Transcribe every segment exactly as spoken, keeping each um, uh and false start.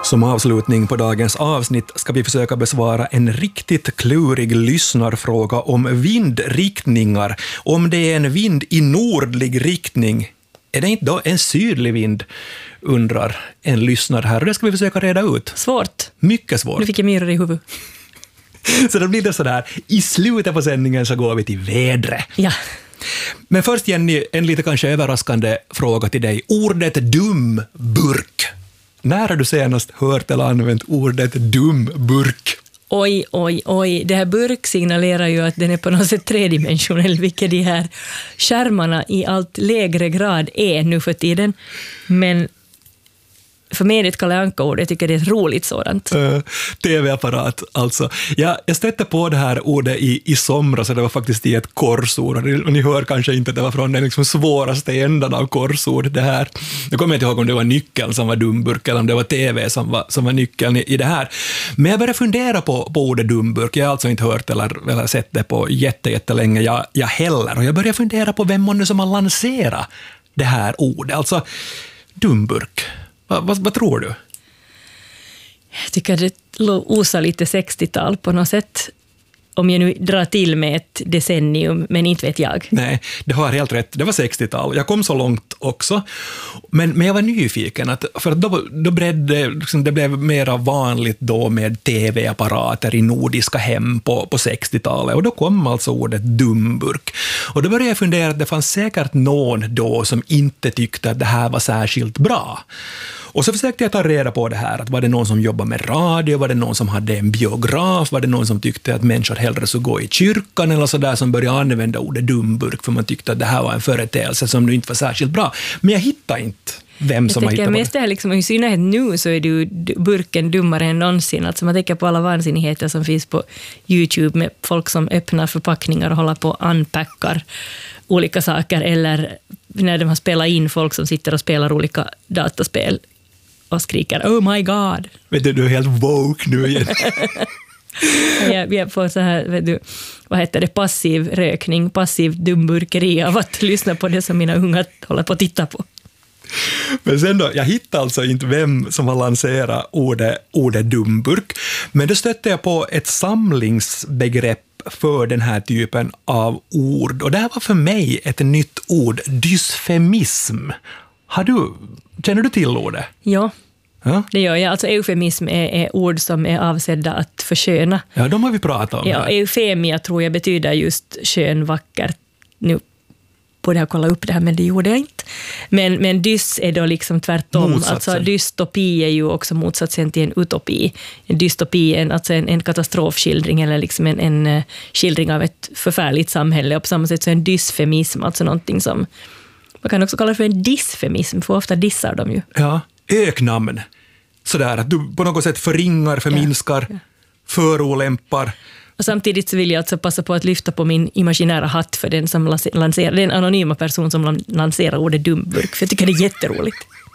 Som avslutning på dagens avsnitt ska vi försöka besvara en riktigt klurig lyssnarfråga om vindriktningar. Om det är en vind i nordlig riktning, är det inte då en sydlig vind, undrar en lyssnare här. Och det ska vi försöka reda ut. Svårt. Mycket svårt. Nu fick jag myror i huvudet. Så då blir det sådär, i slutet på sändningen så går vi till vädret. Ja. Men först, Jenny, en lite kanske överraskande fråga till dig. Ordet dumburk. När har du senast hört eller använt ordet dumburk? Oj, oj, oj. Det här burk signalerar ju att den är på något sätt tredimensionell, vilket de här skärmarna i allt lägre grad är nu för tiden. Men för mig är det ett Kalle Anka-ord. Jag tycker det är ett roligt sådant. Uh, tv-apparat, alltså. Ja, jag stötte på det här ordet i, i somras, så det var faktiskt i ett korsord. Och ni hör kanske inte att det var från den liksom svåraste ändan av korsord, det här. Jag kommer inte ihåg om det var nyckeln som var dumburk eller om det var tv som var, som var nyckeln i, i det här. Men jag började fundera på, på ordet dumburk. Jag har alltså inte hört eller, eller sett det på jätte, jättelänge, jag, jag heller. Och jag började fundera på vem man som har lanserat det här ordet. Alltså, dumburk. Vad, vad, vad tror du? Jag tycker det osar lite sextiotal på något sätt. Om jag nu drar till med ett decennium, men inte vet jag. Nej, det har helt rätt. Det var sextiotal. Jag kom så långt också. Men, men jag var nyfiken. Att, för att då, då blev det, liksom, det blev mer vanligt då med tv-apparater i nordiska hem på, på sextiotalet. Och då kom alltså ordet dumburk. Och då började jag fundera att det fanns säkert någon då som inte tyckte att det här var särskilt bra. Och så försökte jag ta reda på det här, att var det någon som jobbade med radio, var det någon som hade en biograf, var det någon som tyckte att människor hellre så gå i kyrkan eller så där, som började använda ordet dumburk för man tyckte att det här var en företeelse som nu inte var särskilt bra. Men jag hittade inte vem som har hittat på det. Mest det här liksom, i synnerhet nu så är du burken dummare än någonsin. Alltså man tänker på alla vansinnigheter som finns på YouTube med folk som öppnar förpackningar och håller på och unpackar olika saker, eller när de har spelat in folk som sitter och spelar olika dataspel och skriker, oh my god. Vet du, du är helt woke nu igen. jag, jag får så här, vet du, vad heter det, passiv rökning, passiv dumburkeri av att lyssna på det som mina unga håller på att titta på. Men sen då, jag hittade alltså inte vem som har lanserat ordet, ordet dumburk, men då stötte jag på ett samlingsbegrepp för den här typen av ord, och det här var för mig ett nytt ord, dysfemism. Har du, känner du till ordet? Ja, ja? Det gör jag. Alltså eufemism är, är ord som är avsedda att försköna. Ja, de har vi pratat om. Ja, eufemia tror jag betyder just skön, vacker. Nu borde jag kolla upp det här, men det gjorde jag inte. Men, men dys är då liksom tvärtom. Motsatsen. Alltså dystopi är ju också motsatsen till en utopi. En dystopi är en, alltså en, en katastrofskildring eller liksom en, en skildring av ett förfärligt samhälle. Och på samma sätt så är en dysfemism, alltså någonting som man kan också kalla det för en dysfemism, för ofta dissar de ju. Ja, öknamn. Sådär att du på något sätt förringar, förminskar, ja, ja. förolämpar. Och samtidigt så vill jag alltså passa på att lyfta på min imaginära hatt för den som lanserar, den anonyma person som lanserar ordet dumburk, för jag tycker det är jätteroligt.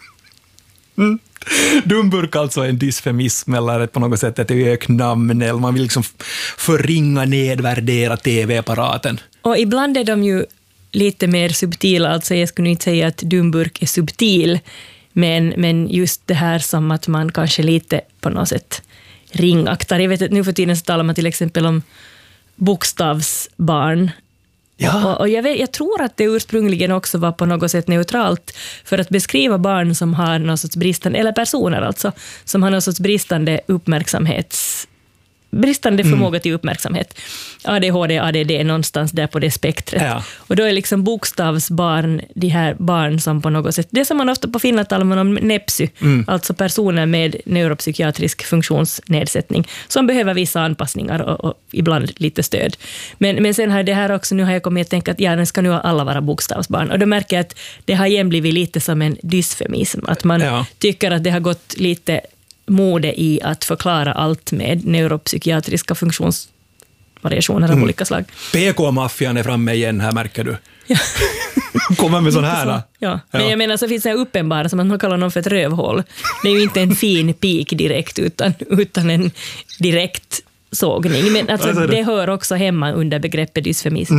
Mm. Dumburk alltså en dysfemism eller ett, på något sätt ett öknamn, eller man vill liksom förringa, nedvärdera tv-apparaten. Och ibland är de ju lite mer subtila, alltså jag skulle inte säga att dumburk är subtil, men, men just det här som att man kanske lite på något sätt ringaktar. Jag vet att nu för tiden så talar man till exempel om bokstavsbarn. Ja. Och, och jag, vet, jag tror att det ursprungligen också var på något sätt neutralt för att beskriva barn som har någon sorts bristande, eller personer alltså, som har någon sorts bristande uppmärksamhets bristande förmåga mm. till uppmärksamhet. A D H D, A D D, någonstans där på det spektret. Ja. Och då är liksom bokstavsbarn de här barn som på något sätt, det som man ofta på Finland talar man om nepsy, mm. alltså personer med neuropsykiatrisk funktionsnedsättning som behöver vissa anpassningar och, och ibland lite stöd. Men, men sen har det här också, nu har jag kommit att tänka att ja, nu ska nu alla vara bokstavsbarn. Och då märker jag att det har igen blivit lite som en dysfemism, att man ja. tycker att det har gått lite mode i att förklara allt med neuropsykiatriska funktionsvariationer av mm. olika slag. P K-maffian är framme igen här, märker du. Ja. Kommer med sån här. Så. Ja. Men ja. jag menar så finns det uppenbara som att man kallar någon för ett rövhål. Det är ju inte en fin pik direkt utan, utan en direkt sågning. Men alltså, det hör också hemma under begreppet dysfemism. Mm.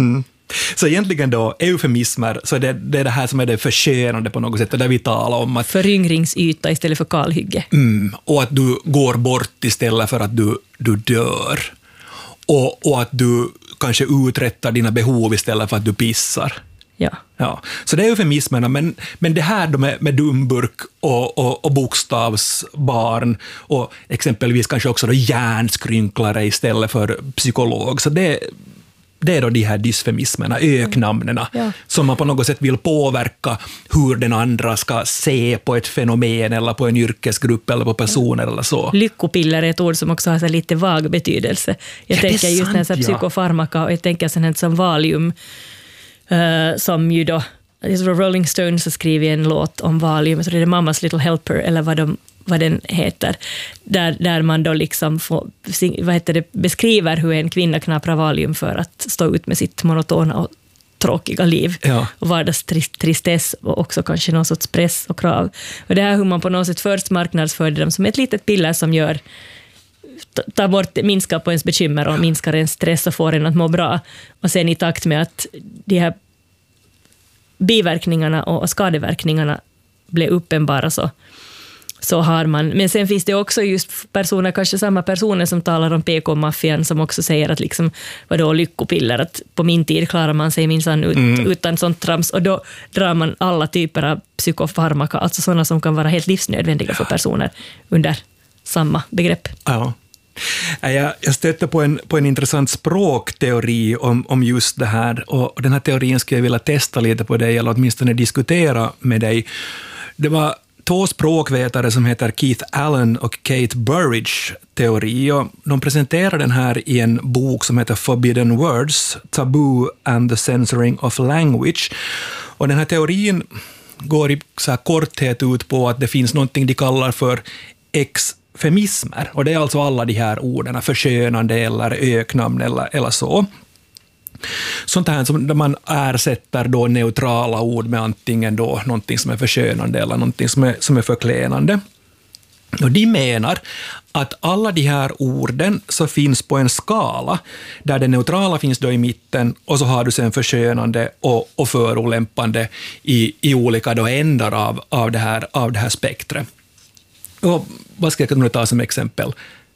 Så egentligen då, eufemismer, så det, det är det här som är det förskönande på något sätt, och där vi talar om att... Föryngringsyta istället för kalhygge. Mm, och att du går bort istället för att du, du dör. Och, och att du kanske uträttar dina behov istället för att du pissar. Ja. Ja, så det är eufemismerna, men, men det här då med, med dumburk och, och, och bokstavsbarn och exempelvis kanske också då hjärnskrynklare istället för psykolog, så det, det är då de här dysfemismerna, öknamnena, ja. Som man på något sätt vill påverka hur den andra ska se på ett fenomen eller på en yrkesgrupp eller på personer ja. Eller så. Lyckopiller är ett ord som också har så lite vag betydelse. Jag ja, tänker just sant, när psykofarmaka, och jag tänker sånt här som Valium, Uh, som ju då, Rolling Stones har skrivit en låt om Valium, så det är Mammas Little Helper, eller vad, de, vad den heter, där, där man då liksom får, vad heter det, beskriver hur en kvinna knaprar Valium för att stå ut med sitt monotona och tråkiga liv, ja. Och vardagstristess och också kanske någon sorts press och krav. Och det här hur man på något sätt först marknadsförde dem som ett litet piller som gör ta bort, minskar på ens bekymmer och minskar ens stress och får en att må bra. Och sen i takt med att de här biverkningarna och skadeverkningarna blir uppenbara så, så har man. Men sen finns det också just personer, kanske samma personer som talar om P K-maffian, som också säger att liksom, vadå lyckopiller, att på min tid klarar man sig minsann ut, mm. utan sånt trams, och då drar man alla typer av psykofarmaka, alltså sådana som kan vara helt livsnödvändiga för personer under samma begrepp. Ja. Jag, jag stötte på en, på en intressant språkteori om, om just det här, och den här teorin skulle jag vilja testa lite på dig, eller åtminstone diskutera med dig. Det var två språkvetare som heter Keith Allen och Kate Burridge teori, och de presenterar den här i en bok som heter Forbidden Words, Taboo and the Censoring of Language. Och den här teorin går i så här korthet ut på att det finns någonting de kallar för exfemismer, och det är alltså alla de här orden, förskönande eller öknamn eller, eller så. Sånt här som där man ersätter då neutrala ord med antingen då någonting som är förskönande eller någonting som är, som är förklenande. Och de menar att alla de här orden så finns på en skala där det neutrala finns då i mitten, och så har du sen förskönande och, och förolämpande i, i olika då ändar av, av, det här, av det här spektret. Och vad ska jag ta som exempel?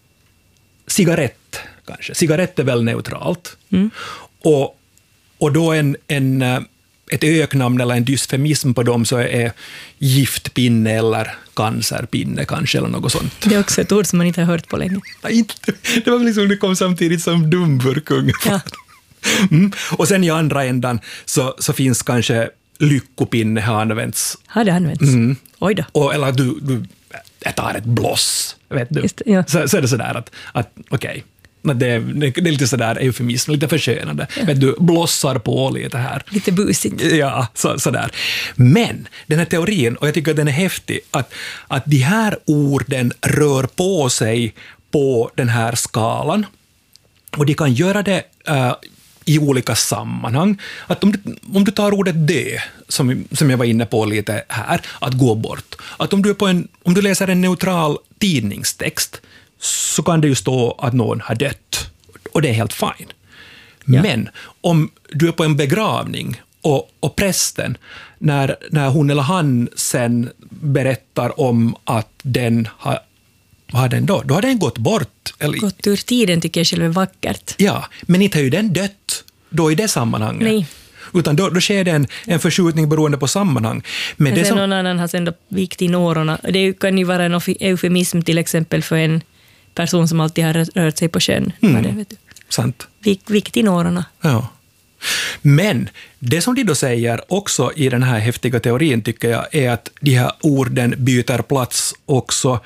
Cigarett kanske. Cigarett är väl neutralt. Mm. Och, och då en, en, ett öknamn eller en dysfemism på dem så är giftpinne eller cancerpinne kanske, eller något sånt. Det är också ett ord som man inte har hört på länge. Det var liksom, det kom samtidigt som dumburk ungefär. Ja. Mm. Och sen i andra ändan så, så finns kanske lyckopinne har använts. Har det använts? Mm. Oj då. Och, eller du, du jag tar ett bloss, vet du. Just, ja. så, så är det sådär att, att okej, okay. det, det, det är lite sådär eufemism, lite förskönande. Ja. Vet du, blossar på lite här. Lite busigt. Ja, så, sådär. Men den här teorin, och jag tycker att den är häftig, att, att de här orden rör på sig på den här skalan, och de kan göra det uh, i olika sammanhang. Att om, du, om du tar ordet dö, som, som jag var inne på lite här, att gå bort. Att om du, är på en, om du läser en neutral tidningstext så kan det ju stå att någon har dött. Och det är helt fine. Ja. Men om du är på en begravning och, och prästen, när, när hon eller han sen berättar om att den har vad har den då? Då har den gått bort. Eller? Gått ur tiden tycker jag själv är vackert. Ja, men inte har ju den dött då i det sammanhanget. Nej. Utan då, då sker det en, en förskjutning beroende på sammanhang. Men, men det sen som... någon annan har sen då vikt in årorna. Det kan ju vara en eufemism till exempel för en person som alltid har rört sig på sjön. Mm. Det, vet du. Sant. Vik, vikt in årorna. Ja. Men det som de då säger också i den här häftiga teorin tycker jag är att de här orden byter plats också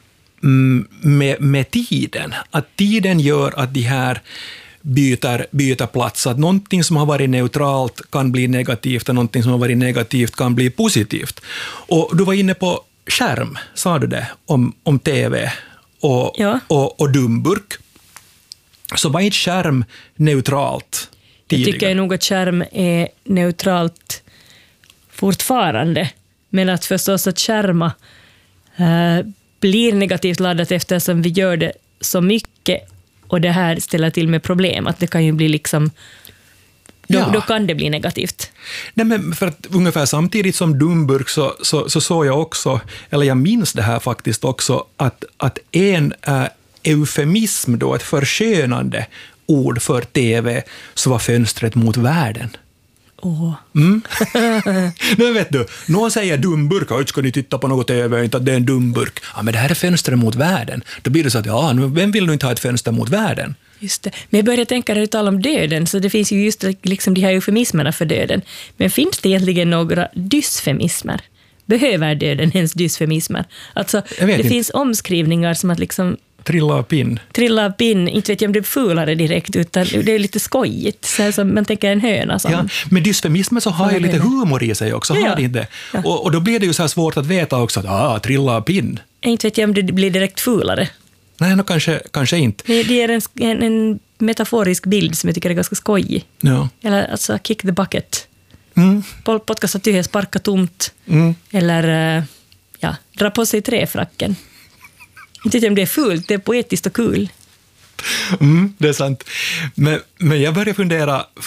Med, med tiden. Att tiden gör att de här byter, byter plats. Att någonting som har varit neutralt kan bli negativt och någonting som har varit negativt kan bli positivt. Och du var inne på skärm, sa du det, om, om tv och, ja. och, och dumburk. Så var inte skärm neutralt tidigare? Jag tycker nog att skärm är neutralt fortfarande. Men att förstås att skärma äh, blir negativt laddat eftersom vi gör det så mycket, och det här ställer till med problem. Att det kan ju bli liksom Då, Ja. då kan det bli negativt. Nej, men för att ungefär samtidigt som dumburk så, så, så såg jag också, eller jag minns det här faktiskt också, att, att en äh, eufemism, då, ett förskönande ord för T V, så var fönstret mot världen. Åh. Mm. Nu vet du, någon säger dumburk, ja, ska ni titta på något T V, inte att det är en dumburk. Ja, men det här är fönstret mot världen. Då blir det så att, ja, nu, vem vill nu inte ha ett fönster mot världen? Just det. Men jag började tänka när du talar om döden, så det finns ju just liksom de här eufemismerna för döden. Men finns det egentligen några dysfemismer? Behöver döden ens dysfemismer? Alltså, det inte. finns omskrivningar som att liksom Trilla av pinn. trilla av pinn, inte vet jag om det är fulare direkt, utan det är lite skojigt. Så här som man tänker en höna som... Ja, men dysfemismen så har ju lite humor i sig också, Ja, har ja. det inte? Ja. Och, och då blir det ju så här svårt att veta också att ah, trilla av pinn. Inte vet jag om det blir direkt fulare. Nej, no, kanske, kanske inte. Det, det är en, en, en metaforisk bild som jag tycker är ganska skojig. Ja. Eller alltså kick the bucket. Mm. Potkasta tyhjä, sparka tomt. Mm. Eller eh, ja, dra på sig träfracken. Inte vet jag om det är fult, det är poetiskt och kul. Mm, det är sant. Men, men jag börjar fundera,